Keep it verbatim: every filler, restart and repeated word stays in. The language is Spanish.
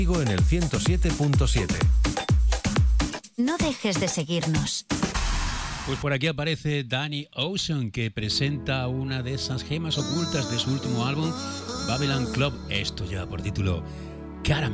en el ciento siete punto siete. No dejes de seguirnos. Pues por aquí aparece Danny Ocean, que presenta una de esas gemas ocultas de su último álbum, Babylon Club. Esto ya por título Caramel.